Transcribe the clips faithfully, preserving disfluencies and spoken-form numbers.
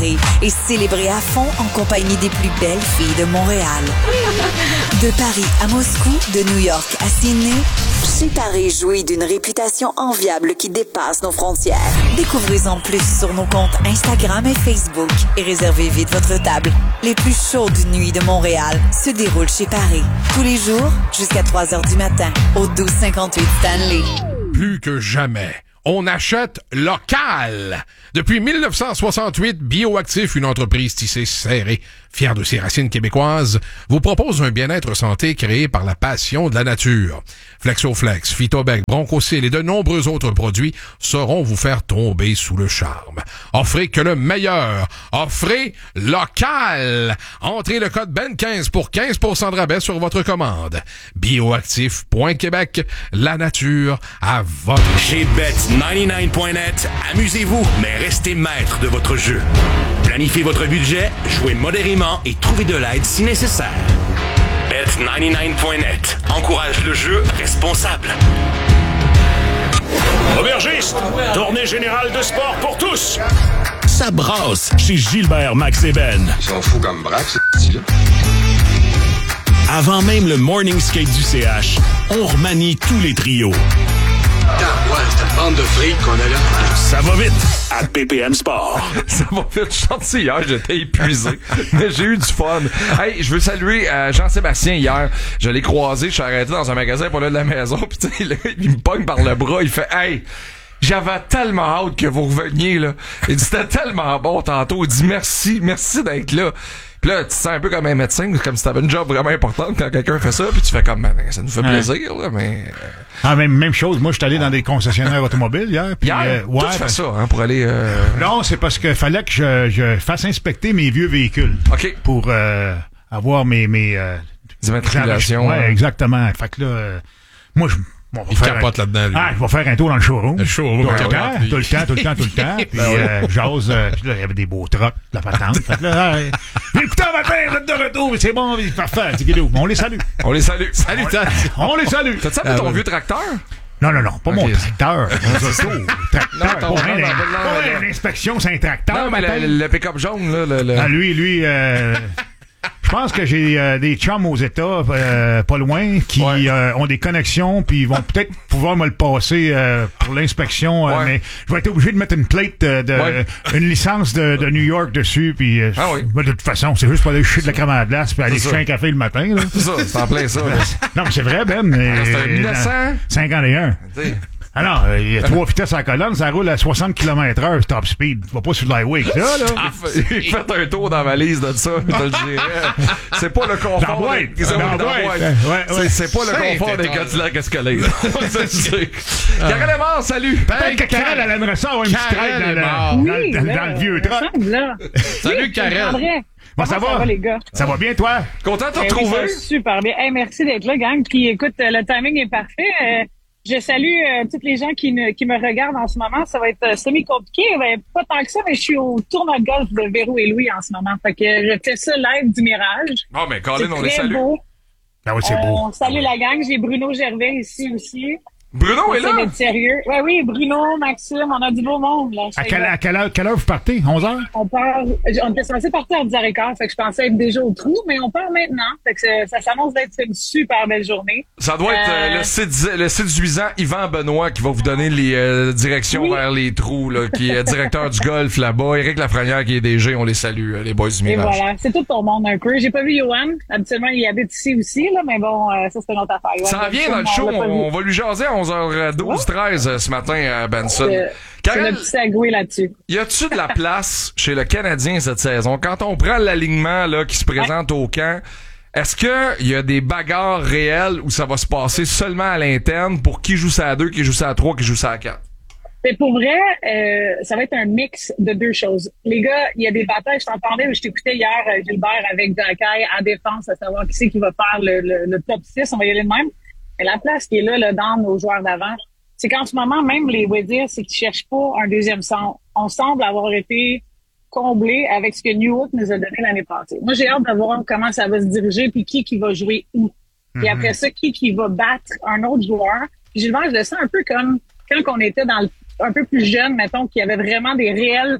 Paris et célébrer à fond en compagnie des plus belles filles de Montréal. De Paris à Moscou, de New York à Sydney, Chez Paris jouit d'une réputation enviable qui dépasse nos frontières. Découvrez-en plus sur nos comptes Instagram et Facebook et réservez vite votre table. Les plus chaudes nuits de Montréal se déroulent chez Paris. Tous les jours, jusqu'à trois heures du matin, au douze cinquante-huit Stanley. Plus que jamais, on achète local. Depuis dix-neuf cent soixante-huit, Bioactif, une entreprise tissée serrée, fière de ses racines québécoises, vous propose un bien-être santé créé par la passion de la nature. Flexoflex, Phytobec, Bronchocil et de nombreux autres produits sauront vous faire tomber sous le charme. Offrez que le meilleur. Offrez local. Entrez le code B E N quinze pour quinze pour cent de rabais sur votre commande. Bioactif point Québec, la nature à votre... Chez Bet quatre-vingt-neuf point net, amusez-vous, mais restez maître de votre jeu. Planifiez votre budget, jouez modérément et trouvez de l'aide si nécessaire. Bet quatre-vingt-neuf point net encourage le jeu responsable. Aubergiste, tournée générale de sport pour tous. Ça brasse chez Gilbert Max et Ben. Ils sont fous comme braque, ce petit-là. Avant même le morning skate du C H, on remanie tous les trios. Ah, ouais, c'est une bande de fric qu'on a là. Ça va vite à P P M Sport. Ça va vite. Je sorti hier, j'étais épuisé. Mais j'ai eu du fun. Hey, je veux saluer euh, Jean-Sébastien hier. Je l'ai croisé, je suis arrêté dans un magasin pour là de la maison. Puis tu sais, là, il me pogne par le bras. Il fait « Hey, j'avais tellement hâte que vous reveniez, là. » Il dit « C'était tellement bon tantôt. » Il dit « Merci, merci d'être là. » Puis là, tu te sens un peu comme un médecin, comme si t'avais une job vraiment importante quand quelqu'un fait ça, puis tu fais comme, ben, ça nous fait plaisir, là, mais... Ah, même, même chose, moi, je suis allé dans des concessionnaires automobiles hier. Puis, hier? euh, ouais, Toi, tu fais ça, hein, pour aller... Euh... Non, c'est parce que fallait que je, je fasse inspecter mes vieux véhicules. OK. Pour euh, avoir mes... mes euh, immatriculations. Ouais, hein. exactement. Fait que là, euh, moi, je... Bon, il capote un... là-dedans, lui. Ah, je vais faire un tour dans le showroom. Le showroom. Tout le temps, tout le temps, tout le temps, tout le temps. Puis, euh, j'ose, euh, puis là, il y avait des beaux trucks, la patente. Fait que là, euh, écoutez, matin, vous êtes de retour, mais c'est bon, c'est parfait. On les salue. On les salue. Salut, on, on les salue. T'as-tu appelé ton vieux tracteur? Non, non, non, pas okay. Mon tracteur. Mon auto. Tracteur. Non, pas rien, pas l'inspection, c'est un tracteur. Non, mais le, le pick-up jaune, là. Le, le... Ah, lui, lui, euh, je pense que j'ai euh, des chums aux États, euh, pas loin, qui ouais. euh, ont des connexions, puis ils vont peut-être pouvoir me le passer euh, pour l'inspection, euh, ouais. mais je vais être obligé de mettre une plate de, de ouais. une licence de, de New York dessus, puis euh, ah oui. de toute façon, c'est juste pour aller chercher de la crème à la glace, puis aller chercher un café le matin. Là. C'est ça, c'est en plein ça. Là. Non, mais c'est vrai, Ben. Mais, c'est un mille neuf cents cinquante et un. T'sais. Ah non, il y a trois vitesses à la colonne, ça roule à soixante kilomètres heure top speed. Tu vas pas sur l'highway, ça, là. Ah, faites un tour dans la valise de ça, je te le dirais. C'est pas le confort. Dans des... C'est, dans dans ouais, ouais. c'est pas le confort des Cadillac Escalade. Karel est mort, salut! Peut-être que Karel, elle aimerait ça avoir une petite traite dans, dans, oui, dans, là, dans le vieux truck. Salut, Karel! Bon, ça, va? ça va, les gars? Ça va bien, toi? Content de te ben retrouver? Oui, super bien. Hey, merci d'être là, gang. Puis, écoute, le timing est parfait. Euh, je salue euh, toutes les gens qui, ne, qui me regardent en ce moment. Ça va être euh, semi-compliqué. Ben, pas tant que ça, mais je suis au tournoi de golf de Véro et Louis en ce moment. Fait que je fais ça live du Mirage. Oh, mais Colin, on les salue. Beau. Ah oui, c'est beau. On salue la gang. J'ai Bruno Gervais ici aussi. Bruno est là? On d'être sérieux. Ouais, oui, Bruno, Maxime, on a du beau monde, là. À quelle, à quelle heure, quelle heure vous partez? onze heures? On part, on était censé partir à dix heures quinze, fait que je pensais être déjà au trou, mais on part maintenant. Fait que ça, ça s'annonce d'être une super belle journée. Ça doit être euh, le, sédu- le séduisant Yvan Benoît qui va vous donner les euh, directions oui. vers les trous, là, qui est directeur du golf là-bas. Éric Lafrenière qui est D G, on les salue, les boys du Mirage. Et voilà, c'est tout ton monde un peu. J'ai pas vu Johan. Habituellement, il habite ici aussi, là, mais bon, euh, ça c'est une autre affaire. Johan, ça vient dans le show, on, on va lui jaser à onze heures douze. treize ce matin à Benson. Euh, Karel, le petit sagoué là-dessus. Y a-tu de la place chez le Canadien cette saison? Quand on prend l'alignement là qui se présente ouais. au camp, est-ce que il y a des bagarres réelles où ça va se passer seulement à l'interne pour qui joue ça à deux, qui joue ça à trois, qui joue ça à quatre? Mais pour vrai, euh, ça va être un mix de deux choses. Les gars, il y a des batailles, je t'entendais, je t'écoutais hier, euh, Gilbert, avec Jacky à défense, à savoir qui c'est qui va faire le, le, le top six, on va y aller de même. Mais la place qui est là, là, dans nos joueurs d'avant, c'est qu'en ce moment, même les Wadirs, c'est qu'ils cherchent pas un deuxième centre. On semble avoir été comblé avec ce que Newhook nous a donné l'année passée. Moi, j'ai hâte de voir comment ça va se diriger puis qui qui va jouer où. Mm-hmm. Et après ça, qui qui va battre un autre joueur. Puis Gilbert, je le sens un peu comme quand on était dans le, un peu plus jeune, mettons, qu'il y avait vraiment des réels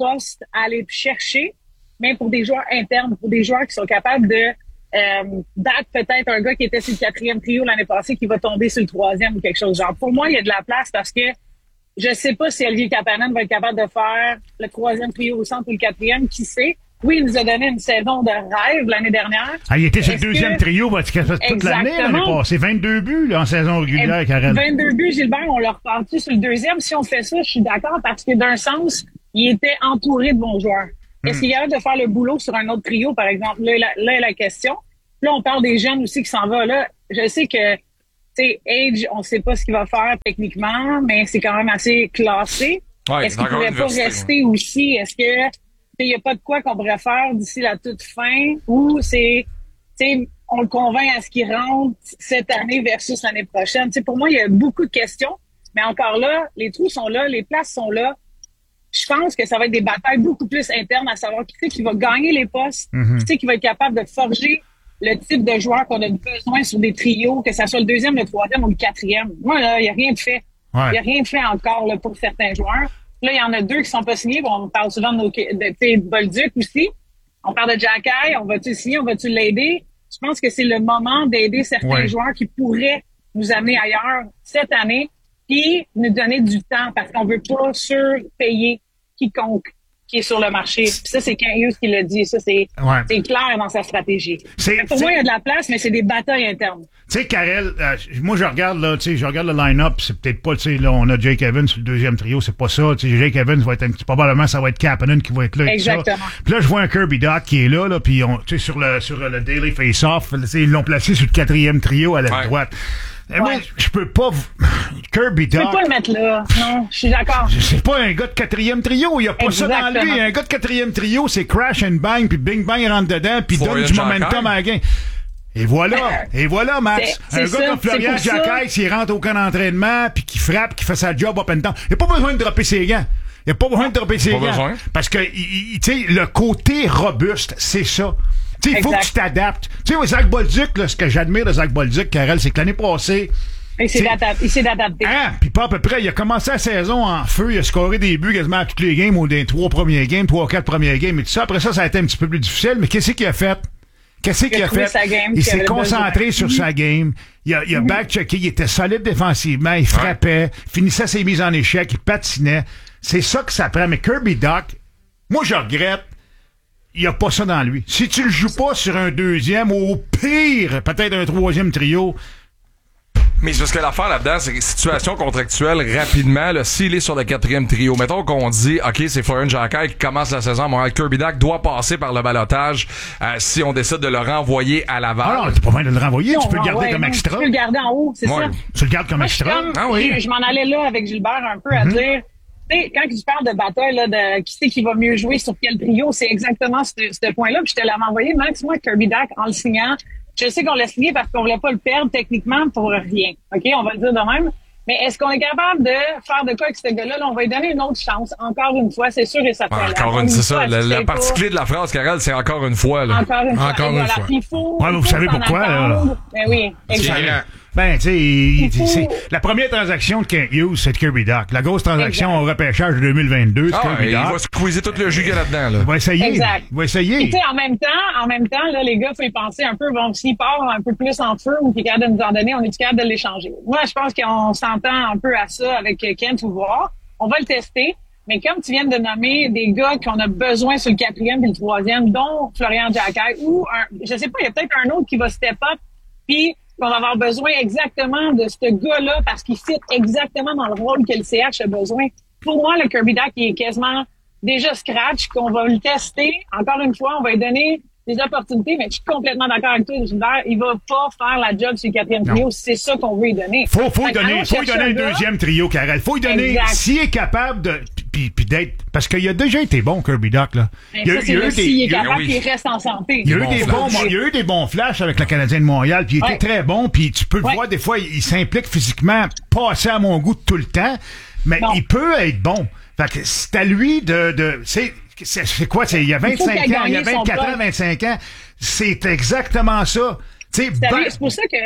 postes à aller chercher, même pour des joueurs internes, pour des joueurs qui sont capables de euh, battre peut-être un gars qui était sur le quatrième trio l'année passée qui va tomber sur le troisième ou quelque chose genre. Pour moi, il y a de la place parce que je sais pas si Olivier Kapanen va être capable de faire le troisième trio au centre ou le quatrième, qui sait. Oui, il nous a donné une saison de rêve l'année dernière. Ah, il était sur le Est-ce deuxième que... trio parce qu'il a fait toute l'année l'année passée. vingt-deux buts là, en saison régulière, Karel. vingt-deux buts, Gilbert, on l'a reparti sur le deuxième. Si on fait ça, je suis d'accord parce que d'un sens, il était entouré de bons joueurs. Mm. Est-ce qu'il y a de faire le boulot sur un autre trio, par exemple? Là, là, là est la question. Là, on parle des jeunes aussi qui s'en vont. Là, je sais que, tu sais, Age, on sait pas ce qu'il va faire techniquement, mais c'est quand même assez classé. Ouais, est-ce qu'il pourrait pas rester ouais. aussi? Est-ce que il n'y a pas de quoi qu'on pourrait faire d'ici la toute fin ou c'est, tu sais, on le convainc à ce qu'il rentre cette année versus l'année prochaine. Tu sais, pour moi, il y a beaucoup de questions, mais encore là, les trous sont là, les places sont là. Je pense que ça va être des batailles beaucoup plus internes à savoir qui c'est qui va gagner les postes, mm-hmm. qui c'est qui va être capable de forger le type de joueur qu'on a besoin sur des trios, que ça soit le deuxième, le troisième ou le quatrième. Moi, là, il n'y a rien de fait. Il ouais. n'y a rien de fait encore là, pour certains joueurs. Là, il y en a deux qui sont pas signés. Bon, on parle souvent de, nos, de, de Bolduc aussi. On parle de Jacky. On va-tu signer? On va-tu l'aider? Je pense que c'est le moment d'aider certains ouais. joueurs qui pourraient nous amener ailleurs cette année puis nous donner du temps parce qu'on veut pas surpayer quiconque qui est sur le marché. Puis ça, c'est Kent Hughes qui l'a dit. Ça, c'est, ouais. c'est clair dans sa stratégie. C'est, pour moi, il y a de la place, mais c'est des batailles internes. Tu sais, Karel, euh, moi, je regarde, là, tu sais, je regarde le line-up, c'est peut-être pas, tu sais, là, on a Jake Evans sur le deuxième trio, c'est pas ça. Tu sais, Jake Evans va être un petit, probablement, ça va être Kapanen qui va être là. Exactement. Puis là, je vois un Kirby Dach qui est là, là, puis on, tu sais, sur le, sur le Daily Face-Off, ils l'ont placé sur le quatrième trio à la ouais. droite. Et ouais. moi, je peux pas... Kirby Dach... Je peux pas le mettre là. Non, je suis d'accord. C'est pas un gars de quatrième trio. Il y a pas Exactement. ça dans lui. Un gars de quatrième trio, c'est crash and bang, puis bing bang rentre dedans, puis donne du momentum à la game. Et voilà. Et voilà, Max. C'est, un c'est gars ça, comme Florian Jacquet, s'il rentre au camp d'entraînement, puis qui frappe, qui fait sa job up and down. Il n'y a pas besoin de dropper ses gants. Il n'y a pas besoin de dropper ses pas gants. Besoin. Parce que, tu sais, le côté robuste, c'est ça. Tu sais, il faut que tu t'adaptes. Tu sais, Zach Bolduc, là, ce que j'admire de Zach Bolduc, Karel, c'est que l'année passée, il s'est, il s'est adapté. Hein? Puis pas à peu près. Il a commencé la saison en feu. Il a scoré des buts quasiment à toutes les games ou des trois premiers games, trois ou quatre premiers games et tout ça. Après ça, ça a été un petit peu plus difficile. Mais qu'est-ce qu'il a fait? Qu'est-ce qu'il a fait? Game, il s'est concentré sur sa game. Il a, il a mm-hmm. back-checké. Il était solide défensivement. Il frappait. Ouais. Finissait ses mises en échec. Il patinait. C'est ça que ça prend. Mais Kirby Dach, moi, je regrette. Il n'y a pas ça dans lui. Si tu le joues pas sur un deuxième ou au pire, peut-être un troisième trio, mais c'est parce que l'affaire là-dedans, c'est situation contractuelle rapidement. Là, s'il est sur le quatrième trio, mettons qu'on dit, OK, c'est Florian Jacquet qui commence la saison à Montréal. Kirby Dach doit passer par le ballottage euh, si on décide de le renvoyer à Laval. Ah non, t'es pas besoin de le renvoyer, non, tu peux non, le garder ouais, comme non, extra. Tu peux le garder en haut, c'est ouais. ça. Tu le gardes comme Moi, extra. Comme, ah oui. Je, je m'en allais là avec Gilbert un peu à mm-hmm. dire, tu sais, quand tu parles de bataille, là, de qui c'est qui va mieux jouer sur quel trio, c'est exactement ce, ce point-là. Puis je te l'avais envoyé, Max, moi, Kirby Dach, en le signant. Je sais qu'on l'a signé parce qu'on voulait pas le perdre techniquement pour rien. OK? On va le dire de même. Mais est-ce qu'on est capable de faire de quoi avec ce gars-là? Là, on va lui donner une autre chance. Encore une fois, c'est sûr et certain. Ah, encore une, c'est ça. La, la partie clé de la phrase, Karel, c'est encore une fois, là. Encore une fois. Encore une voilà. fois. Il faut, ouais, il vous faut savez pourquoi, là? Ben oui, exactement. Ben, tu sais, c'est la première transaction de Kent Hughes, c'est de Kirby Dach. La grosse transaction exact. au repêchage de deux mille vingt-deux, c'est ah, Kirby Dach. Il va squeezer tout le jus qu'il y a là-dedans, là. Il va essayer. Exact. Il va essayer. Tu sais, en même temps, en même temps, là, les gars, faut y penser un peu. Bon, s'il part un peu plus en feu ou qu'il est capable de nous en donner, on est capable de l'échanger. Moi, je pense qu'on s'entend un peu à ça avec Kent ou voir. On va le tester. Mais comme tu viens de nommer des gars qu'on a besoin sur le quatrième et le troisième, dont Florian Jacquet ou un, je sais pas, il y a peut-être un autre qui va step up, puis qu'on va avoir besoin exactement de ce gars-là parce qu'il fit exactement dans le rôle que le C H a besoin. Pour moi, le Kirby Dach, il est quasiment déjà scratch, qu'on va le tester. Encore une fois, on va lui donner des opportunités, mais je suis complètement d'accord avec toi, Gilbert. Il va pas faire la job sur le quatrième trio, si c'est ça qu'on veut lui donner. Faut, faut lui donner, faut lui donner un deuxième trio, Karel. Faut lui donner, s'il est capable de, puis, puis d'être, parce qu'il a déjà été bon, Kirby Dach, là. Il y a, ça, il y a eu des, s'il est capable, il reste en santé. Il y a eu des bons, il y a eu des bons flashs avec le Canadien de Montréal, puis il ouais. était très bon, puis tu peux le ouais. voir, des fois, il s'implique physiquement, pas assez à mon goût tout le temps, mais non. il peut être bon. Fait que c'est à lui de, de, c'est, C'est, c'est quoi? C'est, il y a vingt-cinq ans, il y a vingt-quatre ans, vingt-cinq ans. C'est exactement ça. C'est, ben... c'est pour ça que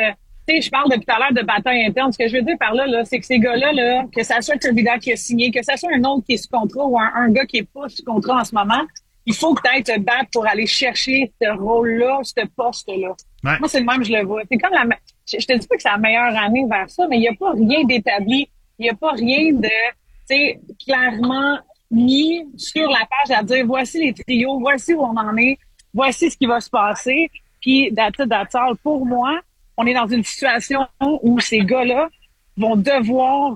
tu sais, je parle depuis tout à l'heure de bataille interne. Ce que je veux dire par là, là, c'est que ces gars-là, là, que ça soit Kirby Dach qui a signé, que ça soit un autre qui est sous contrat ou un, un gars qui est pas sous contrat en ce moment, il faut que tu ailles te battre pour aller chercher ce rôle-là, ce poste-là. Ouais. Moi, c'est le même, je le vois. C'est comme la, je, je te dis pas que c'est la meilleure année vers ça, mais il n'y a pas rien d'établi. Il n'y a pas rien de, tu sais, clairement mis sur la page à dire voici les trios, voici où on en est, voici ce qui va se passer. Puis, that's it, that's all. Pour moi, on est dans une situation où ces gars-là vont devoir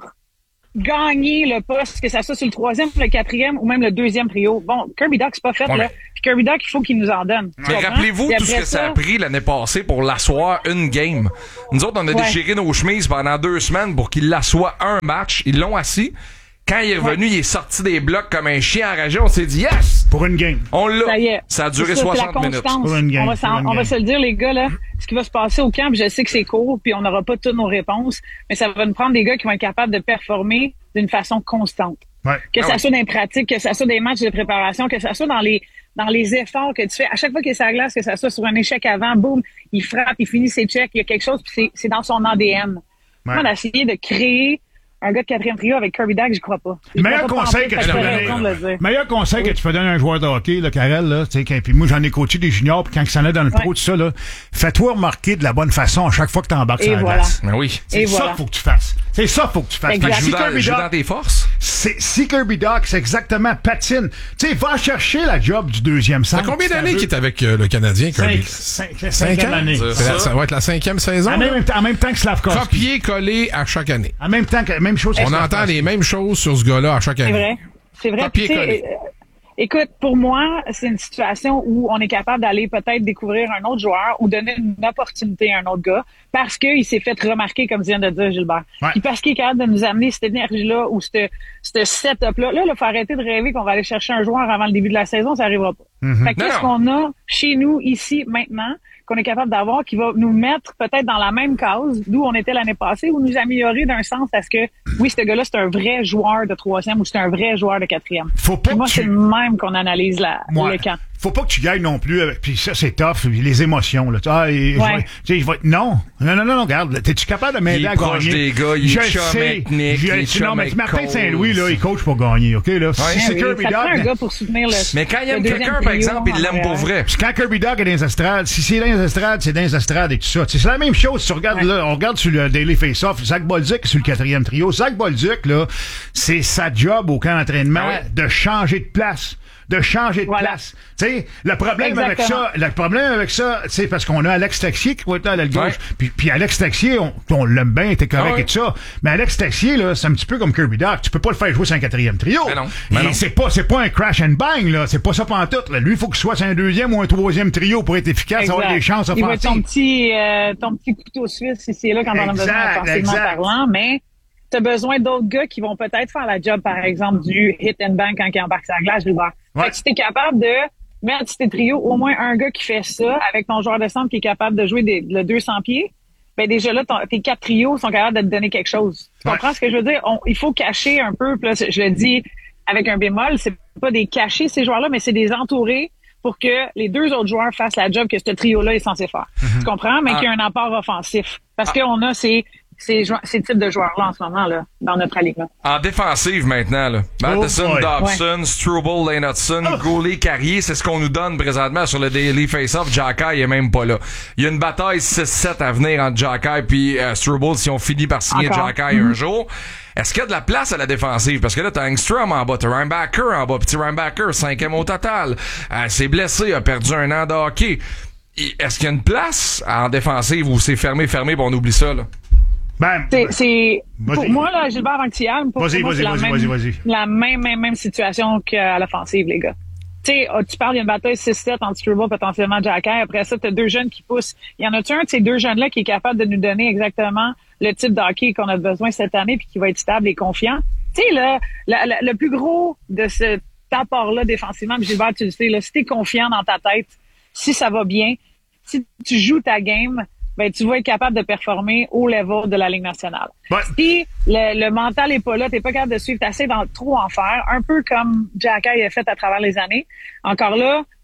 gagner le poste, que ça soit sur le troisième, le quatrième ou même le deuxième trio. Bon, Kirby Dach, c'est pas fait, ouais, là. Puis Kirby Dach, il faut qu'il nous en donne. Mais rappelez-vous tout ce que ça, ça a pris l'année passée pour l'asseoir une game. Nous autres, on a ouais. déchiré nos chemises pendant deux semaines pour qu'il l'assoie un match. Ils l'ont assis. Quand il est revenu, ouais. il est sorti des blocs comme un chien enragé. On s'est dit yes! Pour une game. On l'a. Ça y est. Ça a duré ça, soixante minutes. Pour une game. On va, on va se le dire, les gars, là. Ce qui va se passer au camp, je sais que c'est court, puis on n'aura pas toutes nos réponses, mais ça va nous prendre des gars qui vont être capables de performer d'une façon constante. Ouais. Que ah ça ouais. soit dans les pratiques, que ça soit des matchs de préparation, que ça soit dans les dans les efforts que tu fais. À chaque fois qu'il est sur la glace, que ça soit sur un échec avant, boum, il frappe, il finit ses checks, il y a quelque chose, puis c'est, c'est dans son A D N. Ouais. On a essayé de créer un gars de quatrième trio avec Kirby Dach, j'y crois pas. Le meilleur conseil que tu peux donner, meilleur conseil que tu peux donner à un joueur de hockey, là, Karel, là, tu sais, puis moi, j'en ai coaché des juniors, puis quand ils s'en est dans le pro, ouais. tout ça, là, fais-toi remarquer de la bonne façon à chaque fois que tu embarques sur la voilà. glace. Mais oui. C'est Et ça voilà. qu'il faut que tu fasses. C'est ça qu'il faut que tu fasses. Joue dans, joue dans tes forces. C'est, si Kirby Dach, c'est exactement patine. Tu sais, va chercher la job du deuxième centre. Ça fait combien d'années qu'il est avec euh, le Canadien, Kirby? Cinq, cinq, cinq ans. Année. Ça. ça va être la cinquième saison. En même, en même temps que Slavkovski. Copier-coller à chaque année. En même temps que, même chose que On entend les mêmes choses sur ce gars-là à chaque année. C'est vrai. C'est vrai. Copier-coller. Écoute, pour moi, c'est une situation où on est capable d'aller peut-être découvrir un autre joueur ou donner une opportunité à un autre gars parce qu'il s'est fait remarquer, comme vient de dire Gilbert. Ouais. Puis parce qu'il est capable de nous amener cette énergie-là ou ce setup-là. Là, il faut arrêter de rêver qu'on va aller chercher un joueur avant le début de la saison, ça n'arrivera pas. Mm-hmm. Fait que qu'est-ce qu'on a chez nous, ici, maintenant, qu'on est capable d'avoir, qui va nous mettre peut-être dans la même case d'où on était l'année passée, ou nous améliorer d'un sens à ce que, oui, ce gars-là, c'est un vrai joueur de troisième ou c'est un vrai joueur de quatrième. Faut pas moi, tu... c'est le même qu'on analyse la, ouais. le camp. Faut pas que tu gagnes non plus avec, puis ça, c'est tough, les émotions, là. Ah, et, ouais. je vais, tu sais, je vais, non. Non, non, non, non, regarde, t'es-tu capable de m'aider à gagner? Il est proche des gars, il est chum avec Nick, il est chum avec Martin Saint-Louis, là, il coach pour gagner, OK, là? Ouais, si c'est oui, Kirby Dach. un gars pour soutenir le, mais quand il aime quelqu'un, par exemple, il l'aime pour vrai. Puis quand Kirby Dach est dans les estrades, si c'est dans les estrades, c'est dans les estrades et tout ça. C'est la même chose, si tu regardes, ouais. là, on regarde sur le Daily Face-Off, Zach Bolduc est sur le quatrième trio. Zach Bolduc, là, c'est sa job au camp d'entraînement ouais. de changer de place. de changer de voilà. place. Tu sais, le problème Exactement. avec ça, le problème avec ça, c'est parce qu'on a Alex Texier qui va être à l'aile gauche. Ouais. Puis, puis Alex Texier, on, on l'aime bien, t'es correct ah ouais. et tout ça. Mais Alex Texier, là, c'est un petit peu comme Kirby Dach. Tu peux pas le faire jouer sur un quatrième trio. Mais non. Mais Mais non. c'est pas, c'est pas un crash and bang, là. C'est pas ça pantoute, là. Lui, il faut qu'il soit sur un deuxième ou un troisième trio pour être efficace, exact. avoir des chances offensives. Il va être ton petit, euh, ton petit couteau suisse ici et là quand exact, on a besoin offensivement parlant, mais t'as besoin d'autres gars qui vont peut-être faire la job, par exemple, du hit and bang quand il embarque sur la glace, Gilbert. Ouais. Fait que si t'es capable de mettre sur tes trios au moins un gars qui fait ça avec ton joueur de centre qui est capable de jouer des, le deux cents pieds, ben déjà là, ton, tes quatre trios sont capables de te donner quelque chose. Tu ouais. comprends ce que je veux dire? On, il faut cacher un peu, là, je le dis avec un bémol, c'est pas des cachés ces joueurs-là, mais c'est des entourés pour que les deux autres joueurs fassent la job que ce trio-là est censé faire. Mm-hmm. Tu comprends? Mais ah. qu'il y a un apport offensif. Parce ah. qu'on a ces... Ces, ces types de joueurs-là en ce moment, là, dans notre alignement. En défensive, maintenant, là. Matheson, oh, Dobson, ouais. Struble, Lane Hudson, oh. Goulet, Carrier, c'est ce qu'on nous donne présentement sur le Daily Face-Off. Jacky est même pas là. Il y a une bataille six sept à venir entre Jacky puis euh, Struble si on finit par signer Jacky mm-hmm. un jour. Est-ce qu'il y a de la place à la défensive? Parce que là, t'as Engstrom en bas, t'as Reinbacker en bas, petit Reinbacker, cinquième au total. Euh, c'est blessé, a perdu un an de hockey. Est-ce qu'il y a une place en défensive où c'est fermé, fermé, pis on oublie ça, là? Ben, c'est, c'est pour moi, là, Gilbert Anctillard, pour vas-y, moi, vas-y, c'est la, vas-y, même, vas-y, vas-y. la même, même, même situation qu'à l'offensive, les gars. Tu sais, tu parles, il y a une bataille six sept entre Struble, potentiellement Jacky. Après ça, t'as deux jeunes qui poussent. Il y en a-tu un de ces deux jeunes-là qui est capable de nous donner exactement le type de hockey qu'on a besoin cette année puis qui va être stable et confiant? Tu sais, là, la, la, le plus gros de cet apport-là défensivement, Gilbert, tu le sais, là, si t'es confiant dans ta tête, si ça va bien, si tu joues ta game, ben tu vas être capable de performer au level de la Ligue nationale. Ouais. Si le, le mental est pas là, t'es pas capable de suivre, t'essaies d'en trop en faire, un peu comme Jacky a fait à travers les années. Encore là,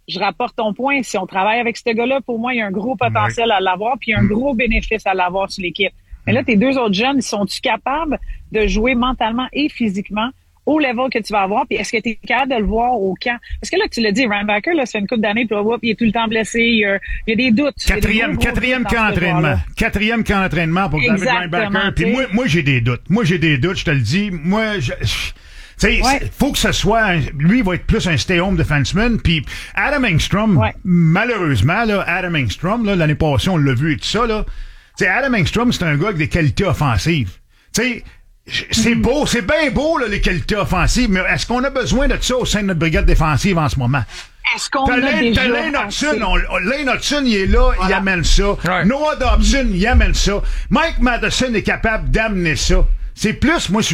je rapporte ton point. Si on travaille avec ce gars-là, pour moi, il y a un gros potentiel oui. à l'avoir, puis il y a un gros bénéfice à l'avoir sur l'équipe. Mais là, tes deux autres jeunes, sont-tu capables de jouer mentalement et physiquement au level que tu vas avoir, puis est-ce que tu es capable de le voir au camp? Parce que là, tu l'as dit, Ryan Backer, là, ça fait une couple d'années, puis là, il est tout le temps blessé, il y a, il y a des doutes. Quatrième, des quatrième camp d'entraînement. Quatrième camp d'entraînement pour David Ryan Backer. Puis moi, moi, j'ai des doutes. Moi, j'ai des doutes, je te le dis. Moi, je... Tu sais, ouais. faut que ce soit, un, lui, il va être plus un stay-home defenseman. Puis Adam Engstrom, ouais. malheureusement, là, Adam Engstrom, là, l'année passée, on l'a vu et tout ça, là. Tu sais, Adam Engstrom, c'est un gars avec des qualités offensives. Tu sais, c'est mm. beau, c'est bien beau, là, les qualités offensives, mais est-ce qu'on a besoin de ça au sein de notre brigade défensive en ce moment? Est-ce qu'on a Lane, déjà Lane Hudson, on, Lane Hudson, il est là, voilà. il amène ça. Ouais. Noah Dobson, il amène ça. Mike Matheson est capable d'amener ça. C'est plus, moi,